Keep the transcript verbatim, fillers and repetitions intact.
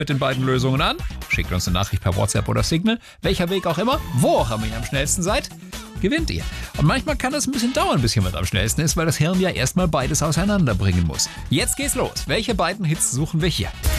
mit den beiden Lösungen an. Schickt uns eine Nachricht per WhatsApp oder Signal. Welcher Weg auch immer, wo auch immer ihr am schnellsten seid, gewinnt ihr. Und manchmal kann es ein bisschen dauern, bis jemand am schnellsten ist, weil das Hirn ja erstmal beides auseinanderbringen muss. Jetzt geht's los. Welche beiden Hits suchen wir hier?